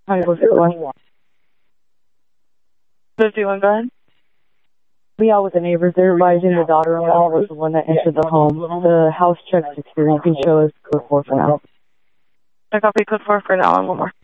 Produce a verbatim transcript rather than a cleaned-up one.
fifty-one. fifty-one, go ahead. We all with the neighbors. They're advising the daughter-in-law was the one that entered the home. The house check security. You can show us code four for now. I copy code four for now and one more.